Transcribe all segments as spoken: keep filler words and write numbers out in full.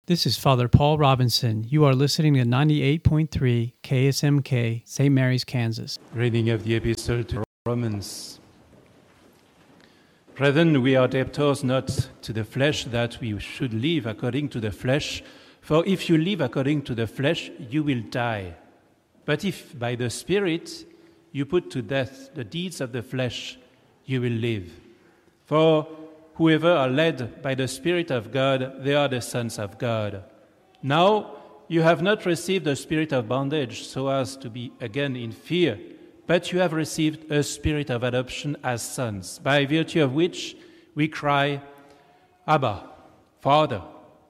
This is Father Paul Robinson. You are listening to ninety-eight point three K S M K, Saint Mary's, Kansas. Reading of the Epistle to Romans. Brethren, we are debtors not to the flesh, that we should live according to the flesh. For if you live according to the flesh, you will die. But if by the Spirit you put to death the deeds of the flesh, you will live. For whoever are led by the Spirit of God, they are the sons of God. Now you have not received the spirit of bondage so as to be again in fear, but you have received a spirit of adoption as sons, by virtue of which we cry, Abba, Father.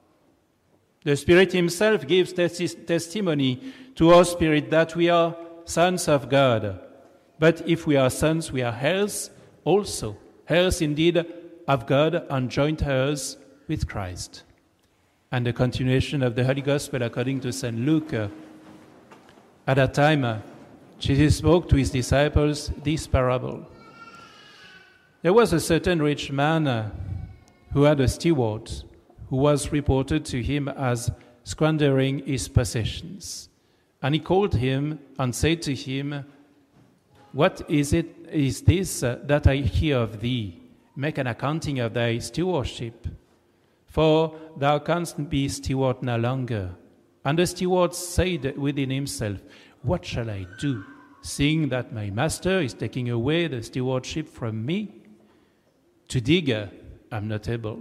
The Spirit himself gives tes- testimony to our spirit that we are sons of God. But if we are sons, we are heirs also, heirs indeed of God and joint heirs with Christ. And the continuation of the Holy Gospel according to Saint Luke. Uh, at that time, uh, Jesus spoke to his disciples this parable. There was a certain rich man uh, who had a steward who was reported to him as squandering his possessions. And he called him and said to him, "What is it? Is this uh, that I hear of thee? Make an accounting of thy stewardship, for thou canst be steward no longer." And the steward said within himself, "What shall I do, seeing that my master is taking away the stewardship from me? To dig, uh, I'm not able.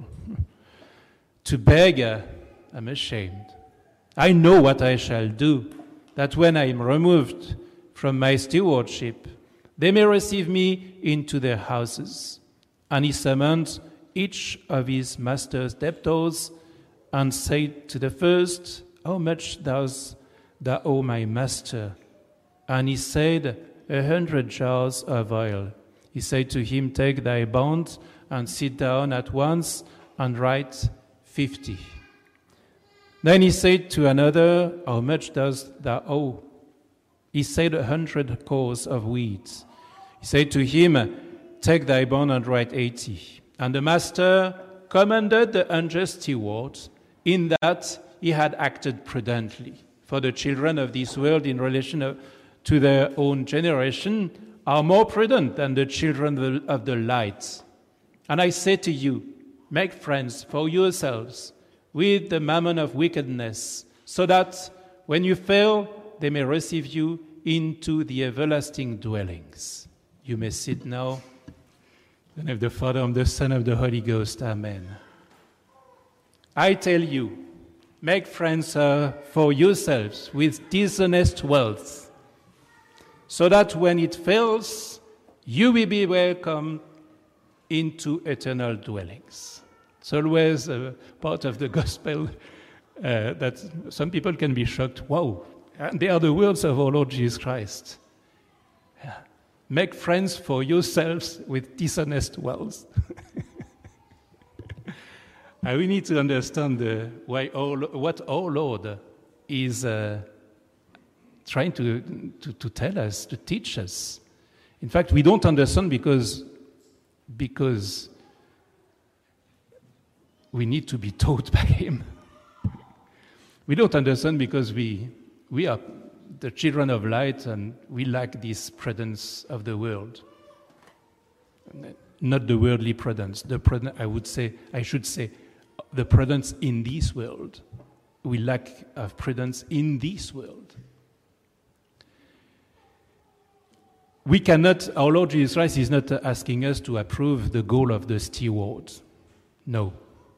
To beg, uh, I'm ashamed. I know what I shall do, that when I am removed from my stewardship, they may receive me into their houses." And he summoned each of his master's debtors and said to the first, "How much does thou owe my master?" And he said, "A hundred jars of oil." He said to him, "Take thy bond and sit down at once and write fifty." Then he said to another, "How much dost thou owe?" He said, "A hundred cors of wheat." He said to him, "Take thy bond and write eighty." And the master commended the unjust steward in that he had acted prudently. For the children of this world in relation to their own generation are more prudent than the children of the light. And I say to you, make friends for yourselves with the mammon of wickedness, so that when you fail, they may receive you into the everlasting dwellings. You may sit now. In the name of the Father, and the Son, and of the Holy Ghost. Amen. I tell you, make friends uh, for yourselves with dishonest wealth, so that when it fails, you will be welcomed into eternal dwellings. It's always a part of the gospel uh, that some people can be shocked. Wow, and they are the words of our Lord Jesus Christ. Yeah. Make friends for yourselves with dishonest wealth. And we need to understand uh, why our, what our Lord is uh, trying to, to, to tell us, to teach us. In fact, we don't understand because, because we need to be taught by Him. We don't understand because we, we are the children of light, and we lack this prudence of the world. Not the worldly prudence. The prudence, I would say, I should say, the prudence in this world. We lack of prudence in this world. We cannot. Our Lord Jesus Christ is not asking us to approve the goal of the steward. No.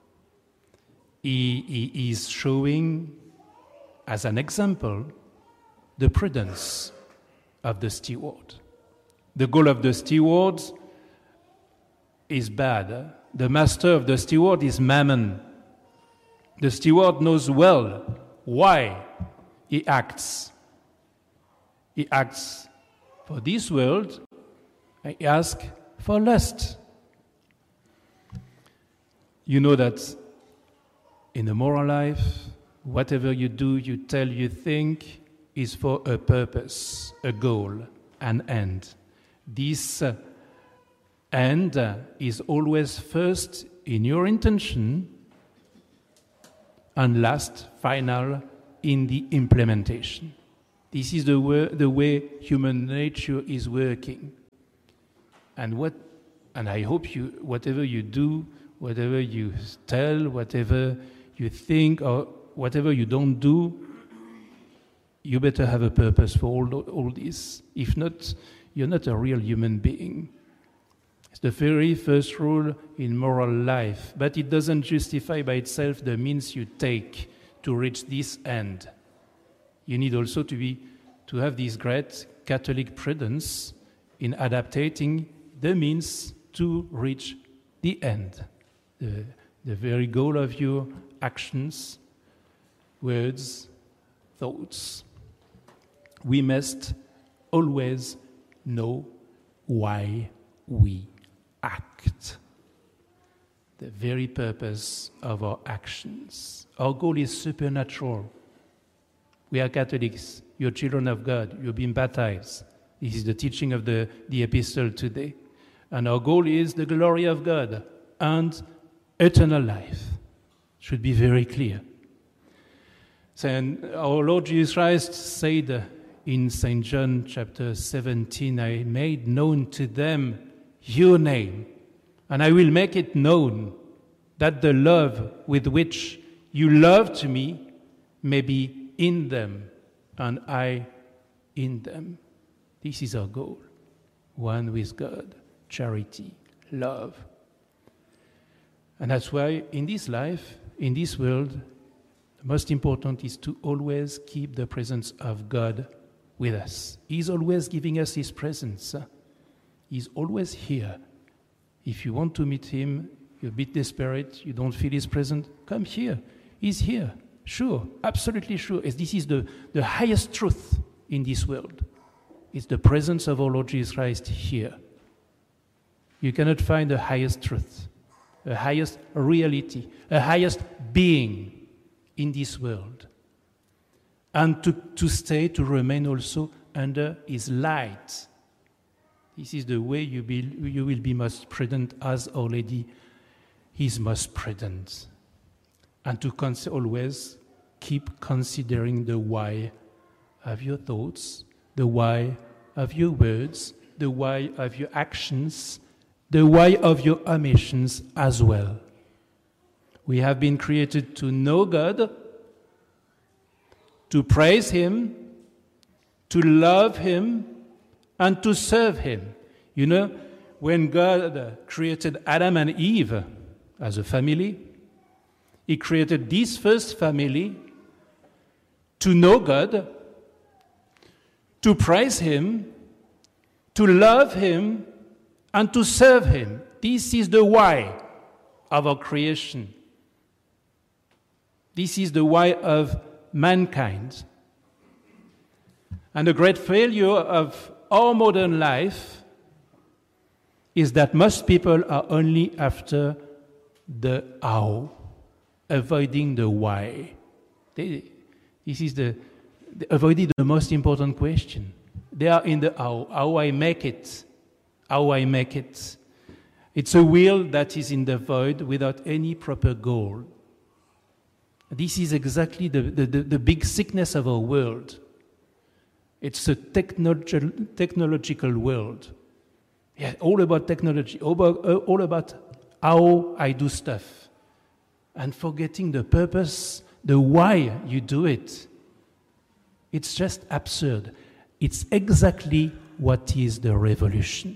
He, he is showing, as an example, the prudence of the steward. The goal of the steward is bad. The master of the steward is mammon. The steward knows well why he acts. He acts for this world, and he asks for lust. You know that in the moral life, whatever you do, you tell, you think, is for a purpose, a goal, an end. This uh, end uh, is always first in your intention and last, final, in the implementation. This is the way, the way human nature is working. And what, and I hope you, whatever you do, whatever you tell, whatever you think, or whatever you don't do, you better have a purpose for all, all this. If not, you're not a real human being. It's the very first rule in moral life, but it doesn't justify by itself the means you take to reach this end. You need also to be to have this great Catholic prudence in adapting the means to reach the end, the, the very goal of your actions, words, thoughts. We must always know why we act, the very purpose of our actions. Our goal is supernatural. We are Catholics. You're children of God. You've been baptized. This is the teaching of the, the epistle today. And our goal is the glory of God and eternal life. Should be very clear. So, our Lord Jesus Christ said in Saint John chapter seventeen, I made known to them your name, and I will make it known that the love with which you love to me may be in them, and I in them. This is our goal. One with God, charity, love. And that's why in this life, in this world, the most important is to always keep the presence of God with us. He's always giving us His presence. He's always here. If you want to meet Him, you're a bit desperate, you don't feel His presence, come here. He's here. Sure, absolutely sure. As this is the, the highest truth in this world. It's the presence of our Lord Jesus Christ here. You cannot find the highest truth, a highest reality, a highest being in this world. And to, to stay, to remain also under His light. This is the way you, be, you will be most prudent, as Our Lady is most prudent. And to cons- always keep considering the why of your thoughts, the why of your words, the why of your actions, the why of your omissions as well. We have been created to know God, to praise Him, to love Him, and to serve Him. You know, when God created Adam and Eve as a family, He created this first family to know God, to praise Him, to love Him, and to serve Him. This is the why of our creation. This is the why of mankind. And the great failure of our modern life is that most people are only after the how, avoiding the why. They, this is the, they avoided the most important question. They are in the how, how I make it, how I make it. It's a wheel that is in the void without any proper goal. This is exactly the, the, the, the big sickness of our world. It's a technologi- technological world. Yeah, all about technology, all about, uh, all about how I do stuff. And forgetting the purpose, the why you do it. It's just absurd. It's exactly what is the revolution.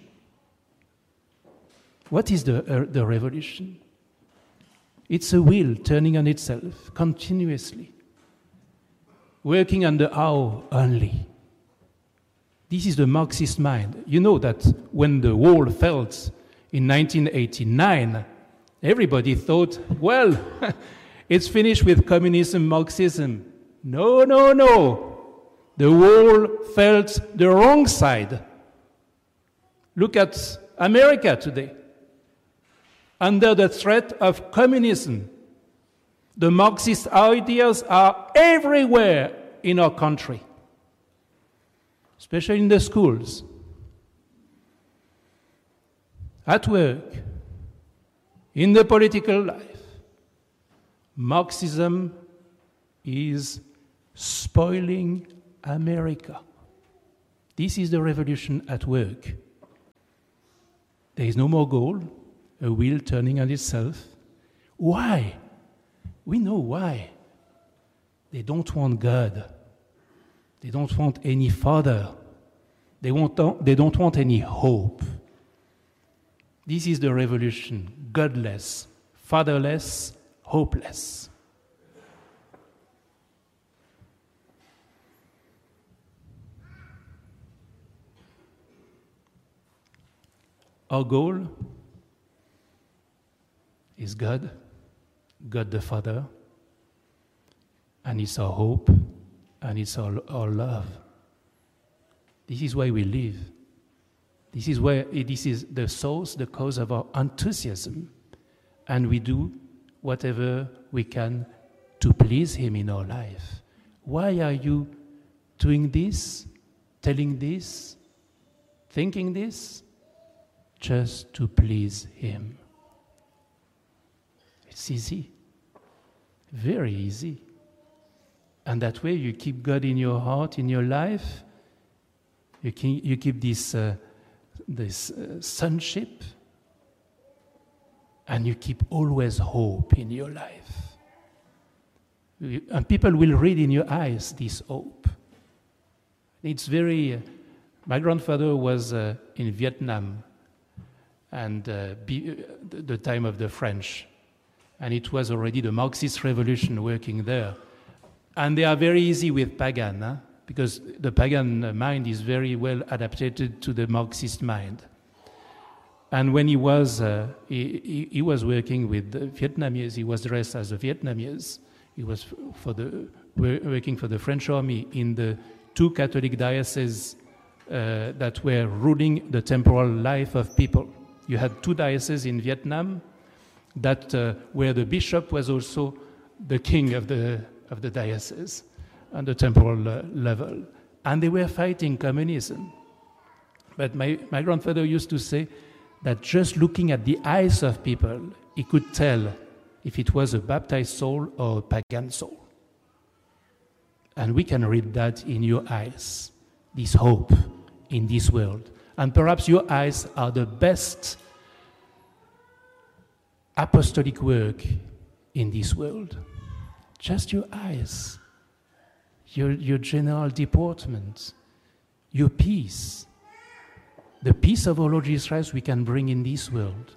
What is the, uh, the revolution? It's a wheel turning on itself continuously, working on the how only. This is the Marxist mind. You know that when the wall fell in nineteen eighty-nine, everybody thought, well, it's finished with communism, Marxism. No, no, no. The wall fell the wrong side. Look at America today. Under the threat of communism, the Marxist ideas are everywhere in our country, especially in the schools, at work, in the political life. Marxism is spoiling America. This is the revolution at work. There is no more gold, a wheel turning on itself. Why? We know why. They don't want God. They don't want any Father. They, want, they don't want any hope. This is the revolution. Godless, fatherless, hopeless. Our goal is God, God the Father, and it's our hope, and it's our, our love. This is why we live. This is why this is the source, the cause of our enthusiasm, and we do whatever we can to please Him in our life. Why are you doing this, telling this, thinking this? Just to please Him. It's easy, very easy. And that way you keep God in your heart, in your life. You, can, you keep this, uh, this uh, sonship, and you keep always hope in your life. You, and people will read in your eyes this hope. It's very... Uh, my grandfather was uh, in Vietnam, and uh, be, uh, the, the time of the French. And it was already the Marxist revolution working there. And they are very easy with pagan, huh? Because the pagan mind is very well adapted to the Marxist mind. And when he was, uh, he, he, he was working with the Vietnamese, he was dressed as a Vietnamese. He was for the, working for the French army in the two Catholic dioceses uh, that were ruling the temporal life of people. You had two dioceses in Vietnam that uh, where the bishop was also the king of the of the diocese on the temporal uh, level, and they were fighting communism. But my, my grandfather used to say that just looking at the eyes of people, he could tell if it was a baptized soul or a pagan soul. And we can read that in your eyes, this hope in this world. And perhaps your eyes are the best apostolic work in this world. Just your eyes, your, your general deportment, your peace, the peace of our Lord Jesus Christ we can bring in this world.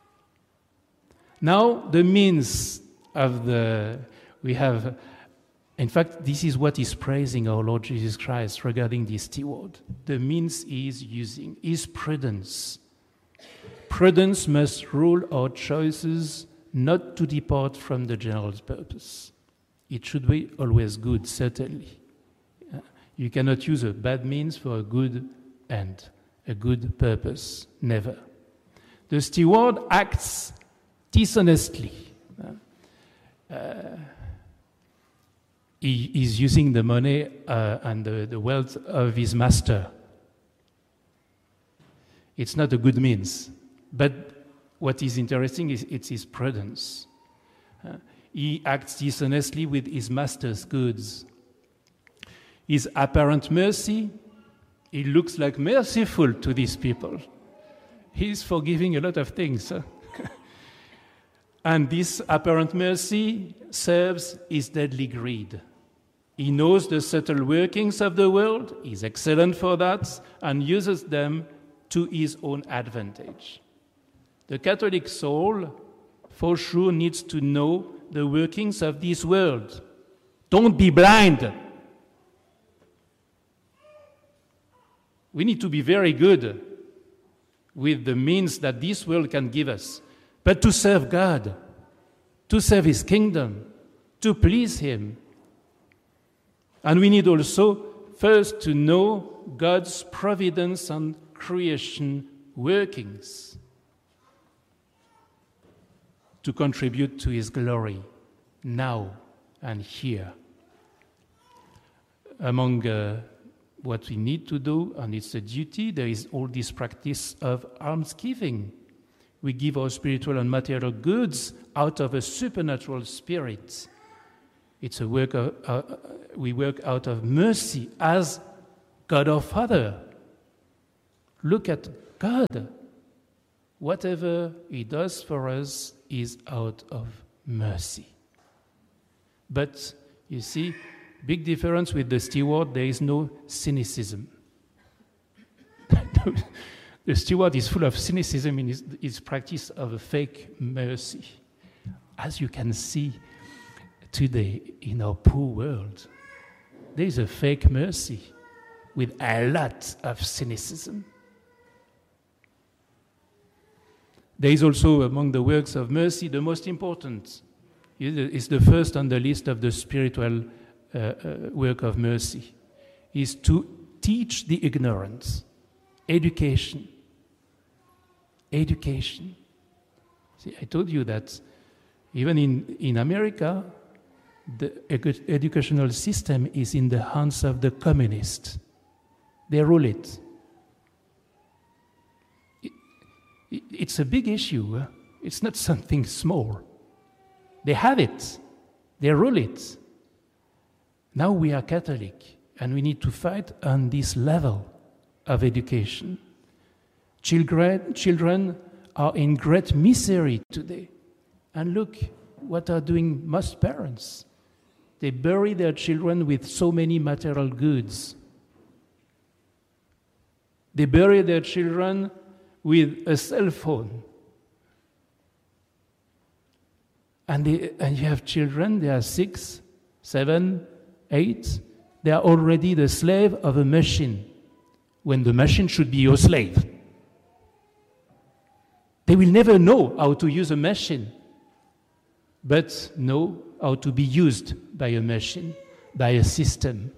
Now, the means of the, we have, in fact, this is what is praising our Lord Jesus Christ regarding this steward. The means he is using is prudence. Prudence must rule our choices not to depart from the general purpose. It should be always good, certainly. You cannot use a bad means for a good end, a good purpose, never. The steward acts dishonestly. Uh, he is using the money uh, and the, the wealth of his master. It's not a good means. But what is interesting is it's his prudence. Uh, he acts dishonestly with his master's goods. His apparent mercy, he looks like merciful to these people. He's forgiving a lot of things. Huh? And this apparent mercy serves his deadly greed. He knows the subtle workings of the world, he's excellent for that, and uses them to his own advantage. The Catholic soul, for sure, needs to know the workings of this world. Don't be blind. We need to be very good with the means that this world can give us, but to serve God, to serve His kingdom, to please Him. And we need also first to know God's providence and creation workings to contribute to His glory now and here. Among uh, what we need to do, and it's a duty, there is all this practice of almsgiving. We give our spiritual and material goods out of a supernatural spirit. It's a work of, uh, we work out of mercy as God our Father. Look at God. Whatever He does for us is out of mercy. But, you see, big difference with the steward, there is no cynicism. The steward is full of cynicism in his, his practice of a fake mercy. As you can see today in our poor world, there is a fake mercy with a lot of cynicism. There is also among the works of mercy the most important. It's the first on the list of the spiritual uh, uh, work of mercy, is to teach the ignorant. Education. Education. See, I told you that even in, in America, the edu- educational system is in the hands of the communists. They rule it. it, it it's a big issue. Huh? It's not something small. They have it. They rule it. Now we are Catholic, and we need to fight on this level of education. Children, children are in great misery today. And look what are doing most parents. They bury their children with so many material goods. They bury their children with a cell phone. And, they, and you have children, they are six, seven, eight. They are already the slave of a machine, when the machine should be your slave. They will never know how to use a machine, but know how to be used by a machine, by a system.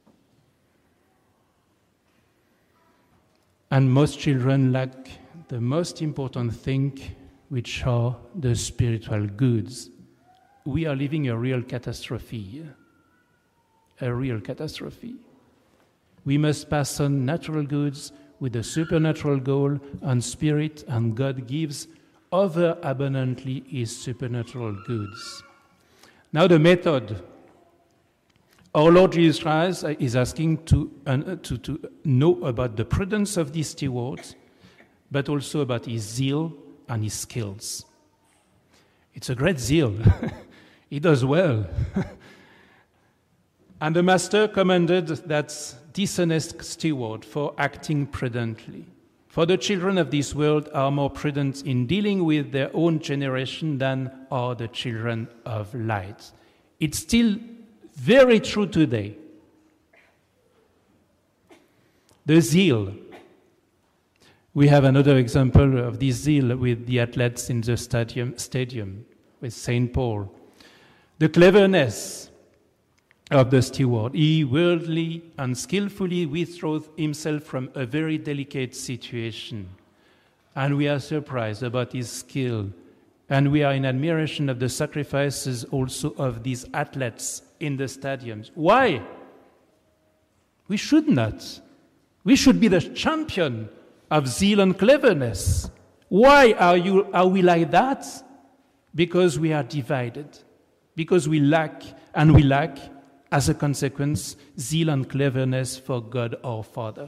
And most children lack the most important thing, which are the spiritual goods. We are living a real catastrophe, a real catastrophe. We must pass on natural goods with a supernatural goal and spirit, and God gives over abundantly His supernatural goods. Now the method. Our Lord Jesus Christ is asking to, uh, to, to know about the prudence of these stewards, but also about his zeal and his skills. It's a great zeal. He does well. And the Master commanded that dishonest steward for acting prudently. For the children of this world are more prudent in dealing with their own generation than are the children of light. It's still very true today. The zeal. We have another example of this zeal with the athletes in the stadium, stadium with Saint Paul. The cleverness of the steward. He worldly and skillfully withdraws himself from a very delicate situation. And we are surprised about his skill. And we are in admiration of the sacrifices also of these athletes in the stadiums. Why? We should not. We should be the champion of zeal and cleverness. Why are, you, are we like that? Because we are divided. Because we lack, and we lack, as a consequence, zeal and cleverness for God our Father.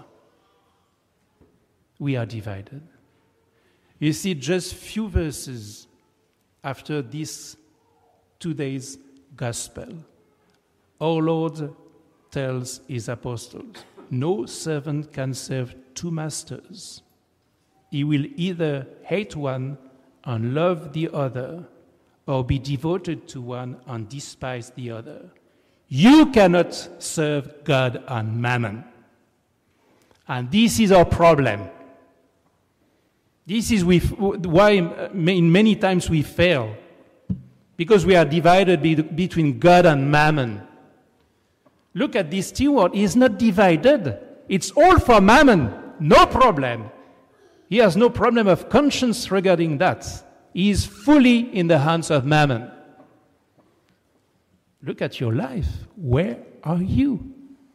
We are divided. You see, just few verses after this today's gospel, our Lord tells his apostles, no servant can serve two masters. He will either hate one and love the other, or be devoted to one and despise the other. You cannot serve God and mammon. And this is our problem. This is why in many times we fail. Because we are divided be- between God and mammon. Look at this steward. He is not divided. It's all for mammon. No problem. He has no problem of conscience regarding that. He is fully in the hands of mammon. Look at your life. Where are you?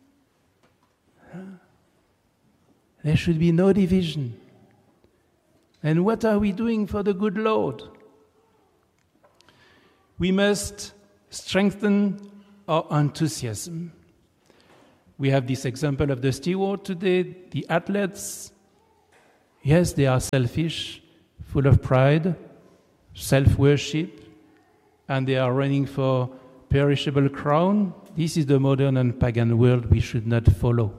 There should be no division. And what are we doing for the good Lord? We must strengthen or enthusiasm? We have this example of the steward today, the athletes. Yes, they are selfish, full of pride, self-worship, and they are running for perishable crown. This is the modern and pagan world we should not follow.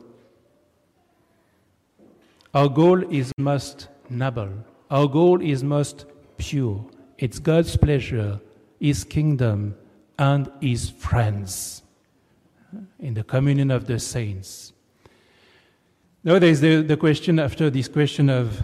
Our goal is most noble. Our goal is most pure. It's God's pleasure, His kingdom, and His friends in the communion of the saints. Now there is the, the question after this question of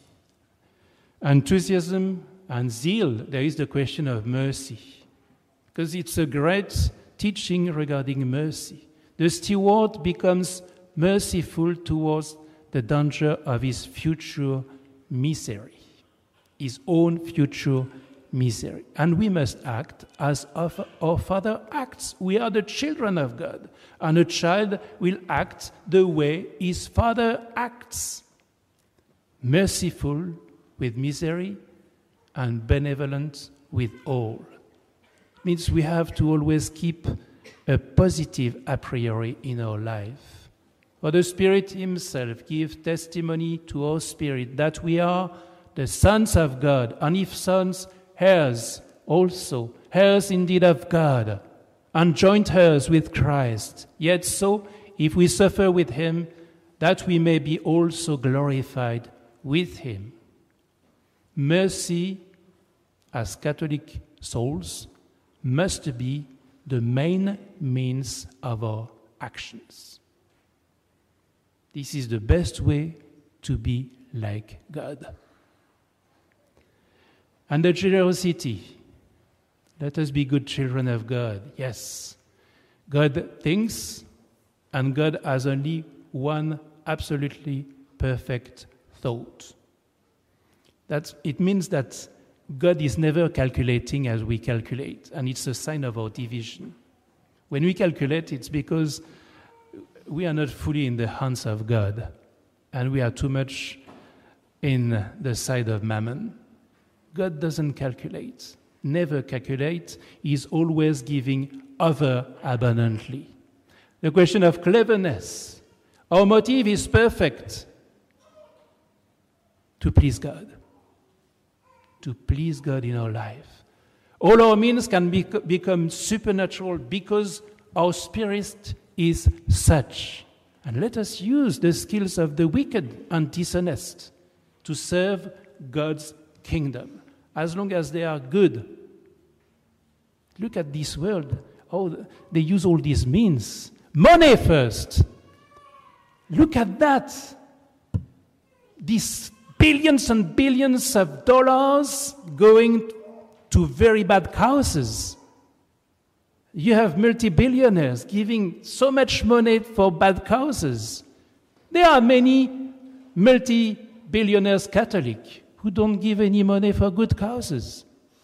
enthusiasm and zeal, there is the question of mercy. Because it's a great teaching regarding mercy. The steward becomes merciful towards the danger of his future misery, his own future misery. And we must act as our Father acts. We are the children of God, and a child will act the way his Father acts. Merciful with misery and benevolent with all. Means we have to always keep a positive a priori in our life. For the Spirit Himself gives testimony to our spirit that we are the sons of God, and if sons, heirs also, heirs indeed of God, and joint heirs with Christ. Yet so, if we suffer with Him, that we may be also glorified with Him. Mercy, as Catholic souls, must be the main means of our actions. This is the best way to be like God. And the generosity. Let us be good children of God. Yes, God thinks, and God has only one absolutely perfect thought. That's, it means that God is never calculating as we calculate, and it's a sign of our division. When we calculate, it's because we are not fully in the hands of God, and we are too much in the side of mammon. God doesn't calculate, never calculate. He's always giving over abundantly. The question of cleverness. Our motive is perfect, to please God. To please God in our life. All our means can be, become supernatural because our spirit is such. And let us use the skills of the wicked and dishonest to serve God's kingdom, as long as they are good. Look at this world. Oh, they use all these means. Money first. Look at that. This billions and billions of dollars going to very bad causes. You have multi-billionaires giving so much money for bad causes. There are many multi-billionaires Catholic who don't give any money for good causes.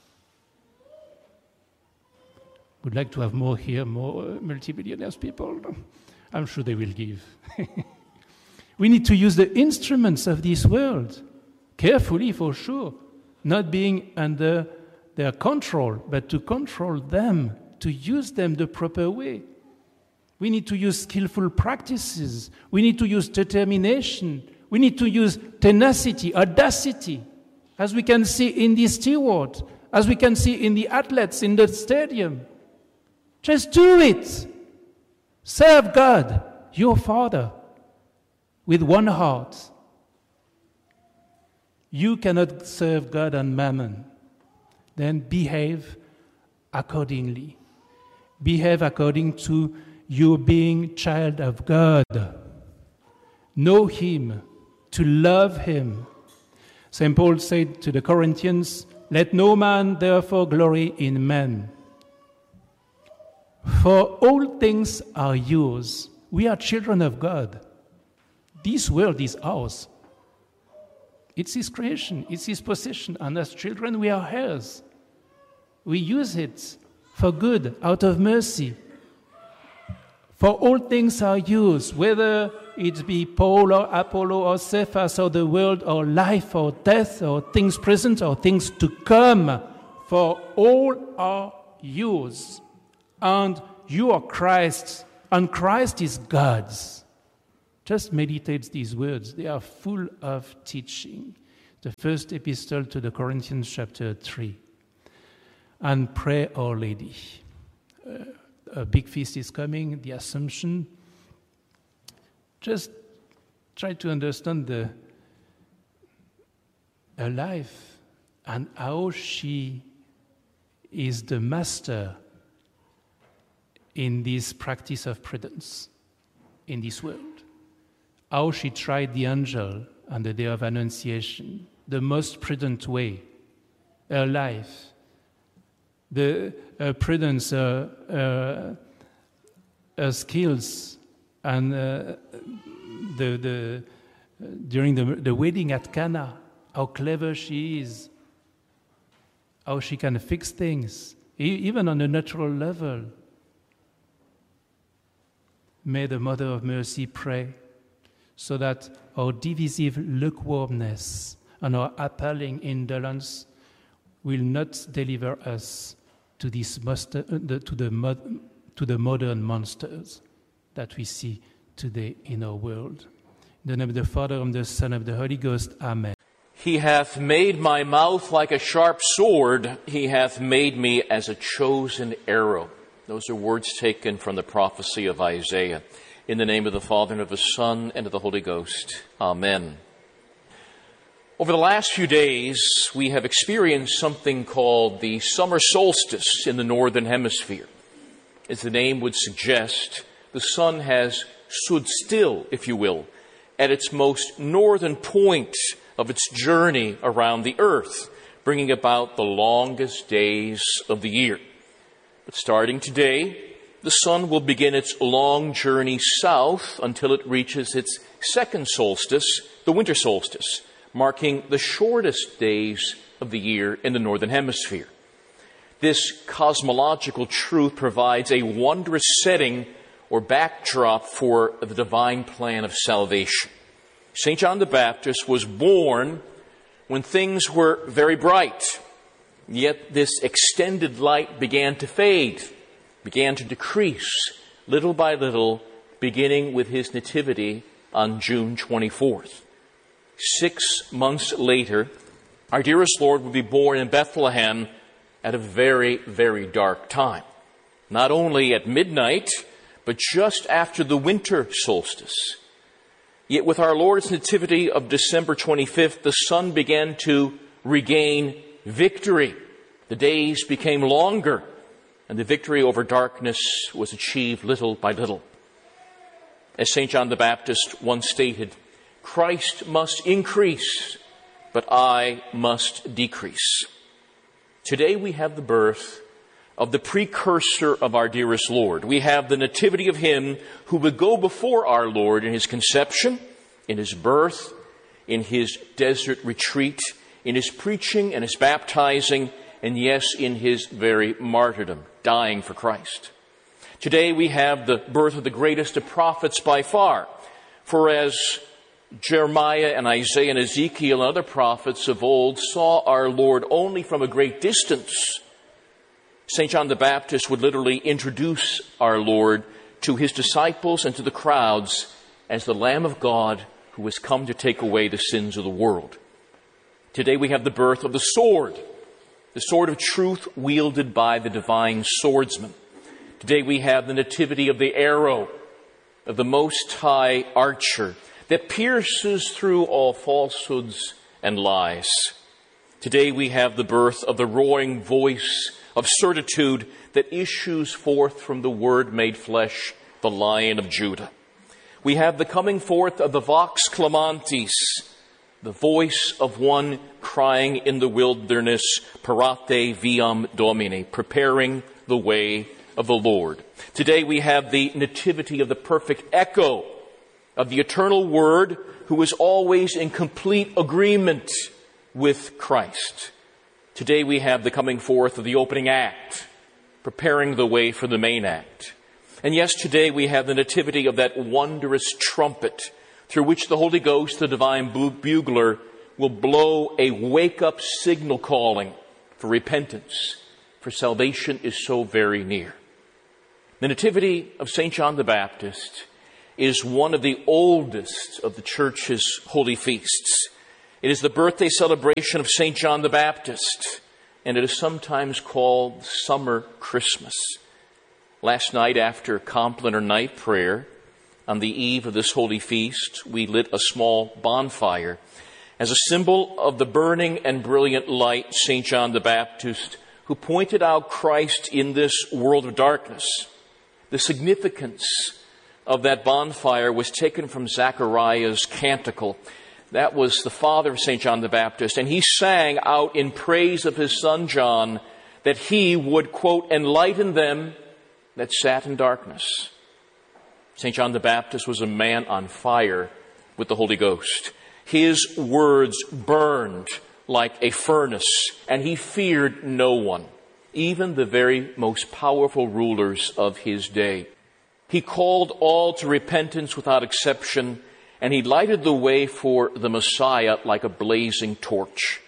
Would like to have more here, more uh, multi-billionaires people. I'm sure they will give. We need to use the instruments of this world, carefully for sure, not being under their control, but to control them, to use them the proper way. We need to use skillful practices. We need to use determination. We need to use tenacity, audacity, as we can see in the steward, as we can see in the athletes in the stadium. Just do it. Serve God, your Father, with one heart. You cannot serve God and mammon. Then behave accordingly. Behave according to your being child of God. Know Him, to love Him. Saint Paul said to the Corinthians, "Let no man therefore glory in man. For all things are yours." We are children of God. This world is ours. It's His creation, it's His possession, and as children we are heirs. We use it for good, out of mercy. For all things are yours, whether it be Paul or Apollo or Cephas or the world or life or death or things present or things to come, for all are yours, and you are Christ's, and Christ is God's. Just meditate these words. They are full of teaching. The first epistle to the Corinthians, chapter three. And pray, Our Lady. Uh, a big feast is coming, the Assumption. Just try to understand the, her life and how she is the master in this practice of prudence in this world. How she tried the angel on the day of Annunciation, the most prudent way, her life, the uh, prudence, uh, uh, her skills, and uh, the, the, uh, during the, the wedding at Cana, how clever she is, how she can fix things, e- even on a natural level. May the Mother of Mercy pray so that our divisive lukewarmness and our appalling indolence will not deliver us to, this muster, to, the, mod, to the modern monsters that we see today in our world. In the name of the Father, and the Son, and of the Holy Ghost. Amen. He hath made my mouth like a sharp sword. He hath made me as a chosen arrow. Those are words taken from the prophecy of Isaiah. In the name of the Father, and of the Son, and of the Holy Ghost. Amen. Over the last few days, we have experienced something called the summer solstice in the Northern Hemisphere. As the name would suggest, the sun has stood still, if you will, at its most northern point of its journey around the earth, bringing about the longest days of the year. But starting today, the sun will begin its long journey south until it reaches its second solstice, the winter solstice, marking the shortest days of the year in the Northern Hemisphere. This cosmological truth provides a wondrous setting or backdrop for the divine plan of salvation. Saint John the Baptist was born when things were very bright, yet this extended light began to fade, began to decrease little by little, beginning with his nativity on June twenty-fourth. Six months later, our dearest Lord would be born in Bethlehem at a very, very dark time. Not only at midnight, but just after the winter solstice. Yet with our Lord's nativity of December twenty-fifth, the sun began to regain victory. The days became longer, and the victory over darkness was achieved little by little. As Saint John the Baptist once stated, Christ must increase, but I must decrease. Today we have the birth of the precursor of our dearest Lord. We have the nativity of him who would go before our Lord in his conception, in his birth, in his desert retreat, in his preaching and his baptizing, and yes, in his very martyrdom, dying for Christ. Today we have the birth of the greatest of prophets by far. For as Jeremiah and Isaiah and Ezekiel and other prophets of old saw our Lord only from a great distance, Saint John the Baptist would literally introduce our Lord to his disciples and to the crowds as the Lamb of God who has come to take away the sins of the world. Today we have the birth of the sword, the sword of truth wielded by the divine swordsman. Today we have the nativity of the arrow of the Most High archer that pierces through all falsehoods and lies. Today we have the birth of the roaring voice of certitude that issues forth from the Word made flesh, the Lion of Judah. We have the coming forth of the Vox Clamantis, the voice of one crying in the wilderness, Parate viam Domine, preparing the way of the Lord. Today we have the nativity of the perfect echo of the eternal Word who is always in complete agreement with Christ. Today we have the coming forth of the opening act, preparing the way for the main act. And yes, today we have the nativity of that wondrous trumpet through which the Holy Ghost, the divine bugler, will blow a wake-up signal calling for repentance, for salvation is so very near. The Nativity of Saint John the Baptist is one of the oldest of the Church's holy feasts. It is the birthday celebration of Saint John the Baptist, and it is sometimes called Summer Christmas. Last night, after Compline or night prayer, on the eve of this holy feast, we lit a small bonfire as a symbol of the burning and brilliant light Saint John the Baptist, who pointed out Christ in this world of darkness. The significance of that bonfire was taken from Zechariah's canticle. That was the father of Saint John the Baptist, and he sang out in praise of his son John that he would, quote, enlighten them that sat in darkness. Saint John the Baptist was a man on fire with the Holy Ghost. His words burned like a furnace, and he feared no one, even the very most powerful rulers of his day. He called all to repentance without exception, and he lighted the way for the Messiah like a blazing torch.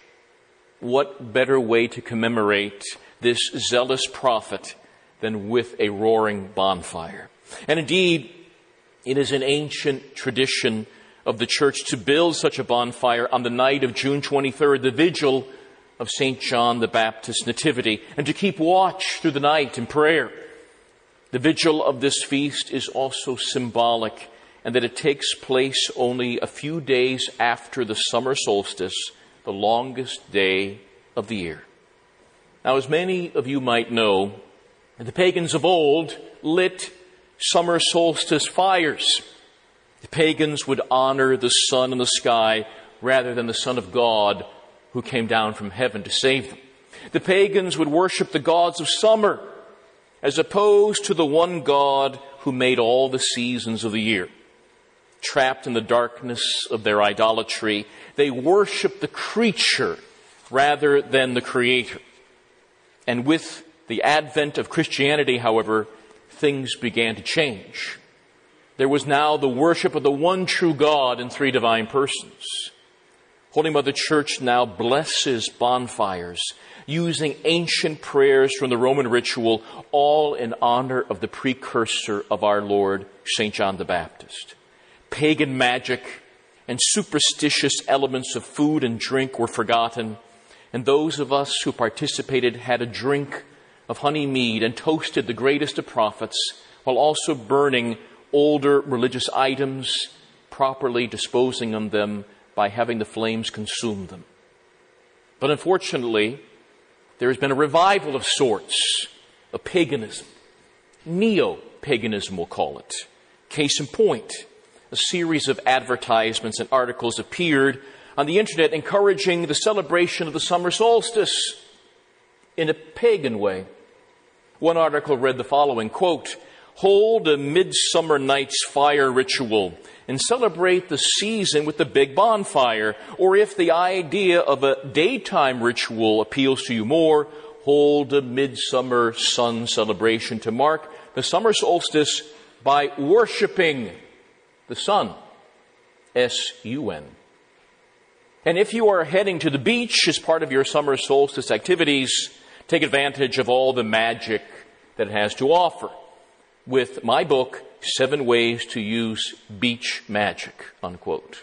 What better way to commemorate this zealous prophet than with a roaring bonfire? And indeed, it is an ancient tradition of the Church to build such a bonfire on the night of June twenty-third, the vigil of Saint John the Baptist's Nativity, and to keep watch through the night in prayer. The vigil of this feast is also symbolic, and that it takes place only a few days after the summer solstice, the longest day of the year. Now, as many of you might know, the pagans of old lit summer solstice fires. The pagans would honor the sun in the sky rather than the Son of God who came down from heaven to save them. The pagans would worship the gods of summer as opposed to the one God who made all the seasons of the year. Trapped in the darkness of their idolatry, they worshiped the creature rather than the Creator. And with the advent of Christianity, however, things began to change. There was now the worship of the one true God in three divine persons. Holy Mother Church now blesses bonfires using ancient prayers from the Roman ritual, all in honor of the precursor of our Lord, Saint John the Baptist. Pagan magic and superstitious elements of food and drink were forgotten, and those of us who participated had a drink of honey mead and toasted the greatest of prophets, while also burning older religious items, properly disposing of them by having the flames consume them. But unfortunately, there has been a revival of sorts, of paganism. Neo-paganism, we'll call it. Case in point, a series of advertisements and articles appeared on the internet encouraging the celebration of the summer solstice in a pagan way. One article read the following, quote, hold a midsummer night's fire ritual and celebrate the season with the big bonfire. Or if the idea of a daytime ritual appeals to you more, hold a midsummer sun celebration to mark the summer solstice by worshiping the sun. S U N. And if you are heading to the beach as part of your summer solstice activities, take advantage of all the magic that it has to offer with my book, Seven Ways to Use Beach Magic, unquote.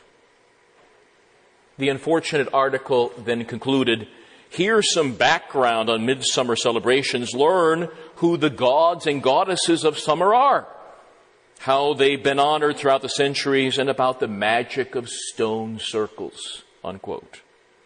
The unfortunate article then concluded, here's some background on midsummer celebrations. Learn who the gods and goddesses of summer are, how they've been honored throughout the centuries, and about the magic of stone circles, unquote.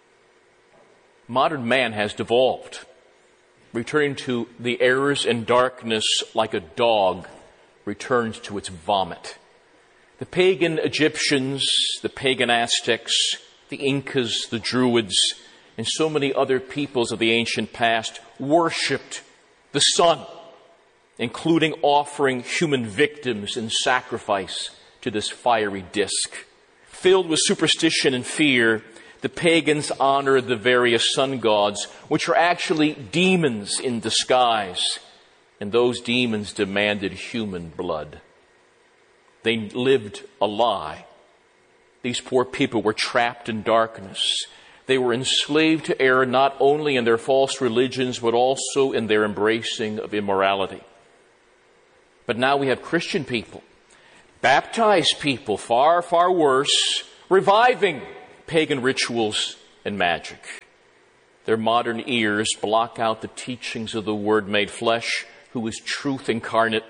Modern man has devolved, returning to the errors and darkness like a dog returns to its vomit. The pagan Egyptians, the pagan Aztecs, the Incas, the Druids, and so many other peoples of the ancient past worshipped the sun, including offering human victims in sacrifice to this fiery disk. Filled with superstition and fear, the pagans honored the various sun gods, which are actually demons in disguise, and those demons demanded human blood. They lived a lie. These poor people were trapped in darkness. They were enslaved to error not only in their false religions, but also in their embracing of immorality. But now we have Christian people, baptized people, far, far worse, reviving pagan rituals and magic. Their modern ears block out the teachings of the Word made flesh, who is truth incarnate.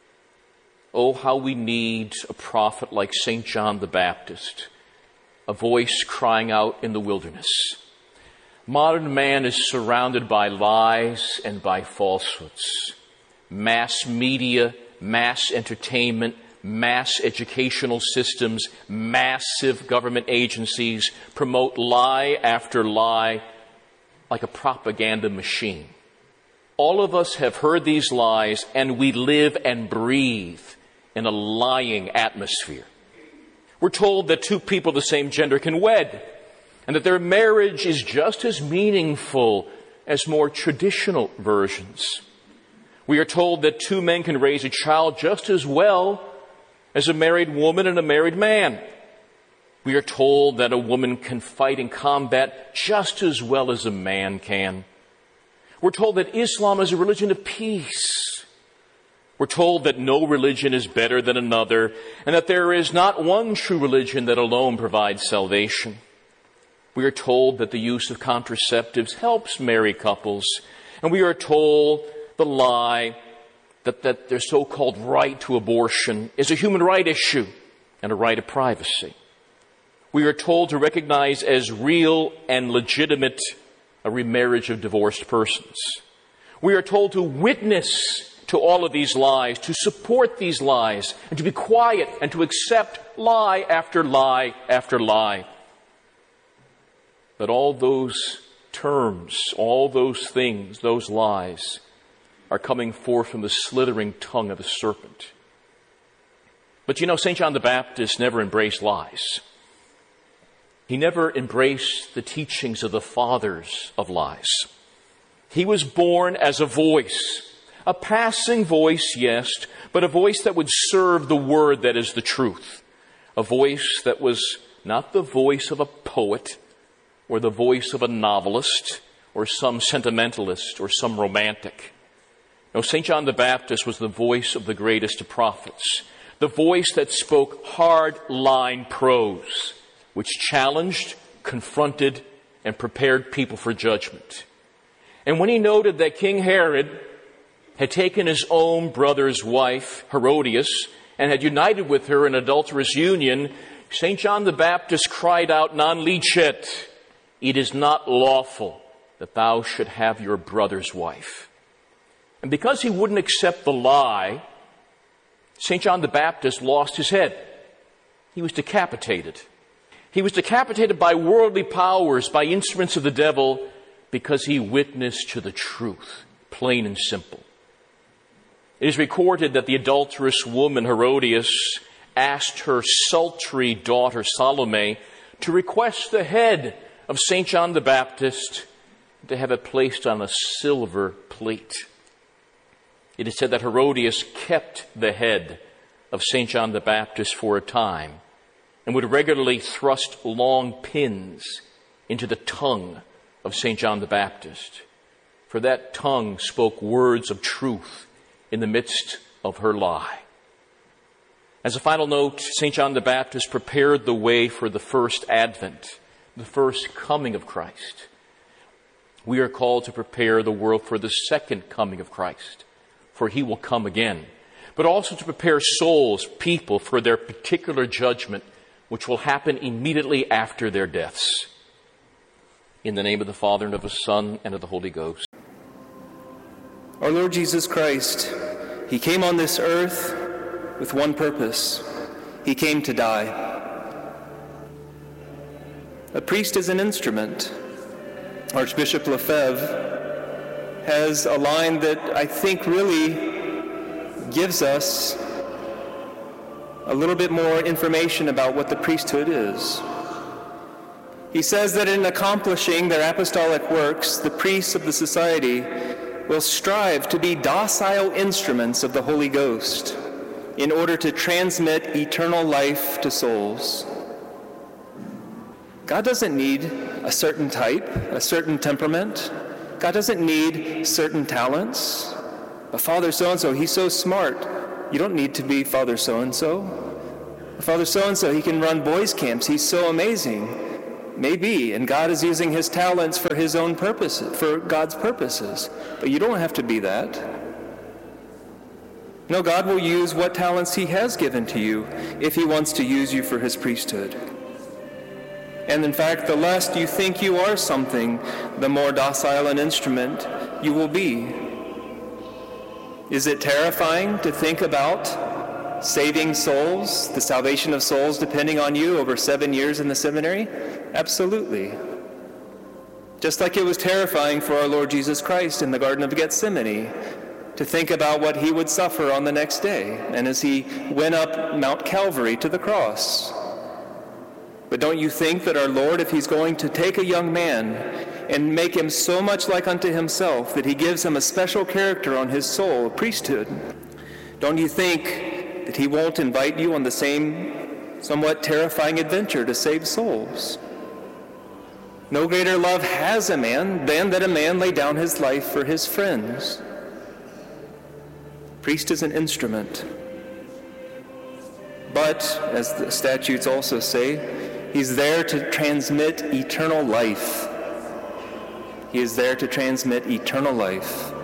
Oh, how we need a prophet like Saint John the Baptist, a voice crying out in the wilderness. Modern man is surrounded by lies and by falsehoods. Mass media, mass entertainment, mass educational systems, massive government agencies promote lie after lie like a propaganda machine. All of us have heard these lies, and we live and breathe in a lying atmosphere. We're told that two people of the same gender can wed, and that their marriage is just as meaningful as more traditional versions. We are told that two men can raise a child just as well as a married woman and a married man. We are told that a woman can fight in combat just as well as a man can. We're told that Islam is a religion of peace. We're told that no religion is better than another, and that there is not one true religion that alone provides salvation. We are told that the use of contraceptives helps married couples, and we are told the lie that, that their so-called right to abortion is a human right issue and a right of privacy. We are told to recognize as real and legitimate a remarriage of divorced persons. We are told to witness to all of these lies, to support these lies, and to be quiet and to accept lie after lie after lie. But all those terms, all those things, those lies, are coming forth from the slithering tongue of the serpent. But you know, Saint John the Baptist never embraced lies. He never embraced the teachings of the fathers of lies. He was born as a voice, a passing voice, yes, but a voice that would serve the word that is the truth. A voice that was not the voice of a poet or the voice of a novelist or some sentimentalist or some romantic. No, Saint John the Baptist was the voice of the greatest of prophets, the voice that spoke hard-line prose, which challenged, confronted, and prepared people for judgment. And when he noted that King Herod had taken his own brother's wife, Herodias, and had united with her in adulterous union, Saint John the Baptist cried out, "Non licet," it is not lawful that thou should have your brother's wife. And because he wouldn't accept the lie, Saint John the Baptist lost his head. He was decapitated. He was decapitated by worldly powers, by instruments of the devil, because he witnessed to the truth, plain and simple. It is recorded that the adulterous woman Herodias asked her sultry daughter Salome to request the head of Saint John the Baptist, to have it placed on a silver plate. It is said that Herodias kept the head of Saint John the Baptist for a time and would regularly thrust long pins into the tongue of Saint John the Baptist, for that tongue spoke words of truth in the midst of her lie. As a final note, Saint John the Baptist prepared the way for the first advent, the first coming of Christ. We are called to prepare the world for the second coming of Christ, for he will come again, but also to prepare souls, people, for their particular judgment, which will happen immediately after their deaths. In the name of the Father, and of the Son, and of the Holy Ghost. Our Lord Jesus Christ, he came on this earth with one purpose. He came to die. A priest is an instrument. Archbishop Lefebvre has a line that I think really gives us a little bit more information about what the priesthood is. He says that in accomplishing their apostolic works, the priests of the society will strive to be docile instruments of the Holy Ghost in order to transmit eternal life to souls. God doesn't need a certain type, a certain temperament. God doesn't need certain talents. But Father so-and-so, he's so smart. You don't need to be Father so-and-so. Father so-and-so, he can run boys' camps. He's so amazing. Maybe, and God is using his talents for his own purposes, for God's purposes. But you don't have to be that. No, God will use what talents he has given to you if he wants to use you for his priesthood. And in fact, the less you think you are something, the more docile an instrument you will be. Is it terrifying to think about saving souls, the salvation of souls depending on you over seven years in the seminary? Absolutely. Just like it was terrifying for our Lord Jesus Christ in the Garden of Gethsemane to think about what he would suffer on the next day, and as he went up Mount Calvary to the cross. But don't you think that our Lord, if he's going to take a young man and make him so much like unto himself that he gives him a special character on his soul, a priesthood, don't you think that he won't invite you on the same somewhat terrifying adventure to save souls? No greater love has a man than that a man lay down his life for his friends. Priest is an instrument. But, as the statutes also say, he's there to transmit eternal life. He is there to transmit eternal life.